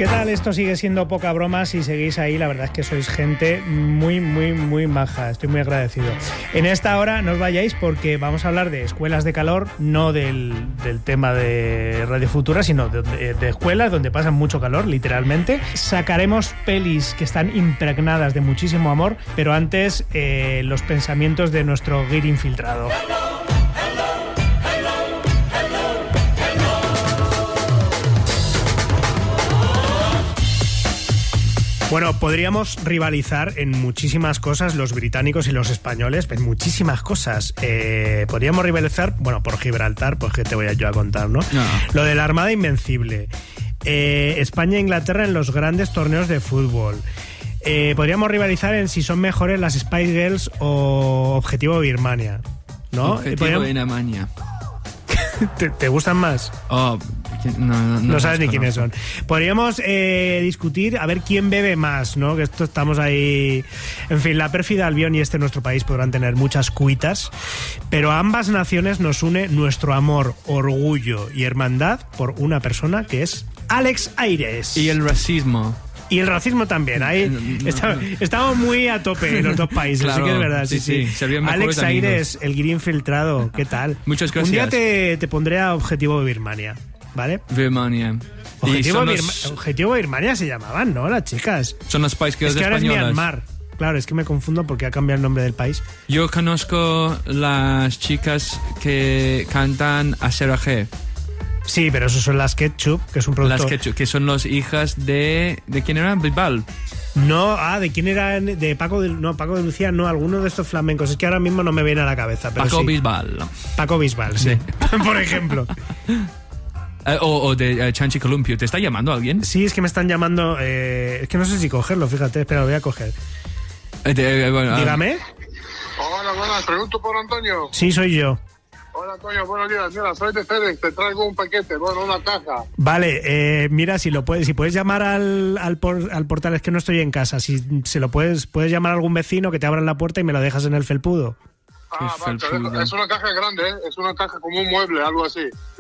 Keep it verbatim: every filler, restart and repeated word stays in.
¿Qué tal? Esto sigue siendo poca broma. Si seguís ahí, la verdad es que sois gente muy, muy, muy maja. Estoy muy agradecido. En esta hora no os vayáis porque vamos a hablar de escuelas de calor, no del, del tema de Radio Futura, sino de, de escuelas donde pasan mucho calor, literalmente. Sacaremos pelis que están impregnadas de muchísimo amor, pero antes eh, los pensamientos de nuestro guir infiltrado. Bueno, podríamos rivalizar en muchísimas cosas los británicos y los españoles, en muchísimas cosas. Eh, podríamos rivalizar, bueno, por Gibraltar, pues que te voy a yo a contar, ¿no? no. Lo de la Armada Invencible. Eh, España e Inglaterra en los grandes torneos de fútbol. Eh, podríamos rivalizar en si son mejores las Spice Girls o Objetivo Birmania, ¿no? Objetivo Birmania. ¿Te, ¿Te gustan más? Oh, no, no, no, no sabes ni conozco. quiénes son. Podríamos eh, discutir a ver quién bebe más, ¿no? Que esto estamos ahí... En fin, la pérfida Albión y este nuestro país podrán tener muchas cuitas, pero a ambas naciones nos une nuestro amor, orgullo y hermandad por una persona que es Alex Aires. Y el racismo. Y el racismo también. Ahí no, está, estamos muy a tope en los dos países. Claro, sí que es verdad. Sí, sí. sí. sí. Alex Aires, el guiri infiltrado. ¿Qué tal? Muchas gracias. Un día te, te pondré a Objetivo Birmania, ¿vale? Birmania. Objetivo, los... Birma... Objetivo Birmania se llamaban, ¿no? Las chicas. Son las Spice Girls es que ahora españolas. Es Myanmar. Claro, es que me confundo porque ha cambiado el nombre del país. Yo conozco las chicas que cantan a Sarah G. Sí, pero eso son las Ketchup, que es un producto... Las Ketchup, que son las hijas de... ¿De quién eran? Bisbal. No, ah, ¿de quién eran? De Paco de... No, Paco de Lucía, no, alguno de estos flamencos. Es que ahora mismo no me viene a la cabeza, pero Paco sí. Bisbal. Paco Bisbal, sí. Por ejemplo. Uh, o, o de uh, Chanchi Columpio. ¿Te está llamando alguien? Sí, es que me están llamando... Eh, es que no sé si cogerlo, fíjate. Espera, lo voy a coger. Uh, de, uh, bueno, Dígame. Hola, buenas. Pregunto por Antonio. Sí, soy yo. Hola, Antonio, buenos días. Mira, soy de FedEx, te traigo un paquete, bueno, una caja. Vale, eh, mira, si lo puedes, si puedes llamar al, al, por, al portal, es que no estoy en casa. Si se lo puedes, puedes llamar a algún vecino que te abran la puerta y me lo dejas en el felpudo. Ah, vale, es una caja grande, ¿eh? Es una caja como un mueble, algo así.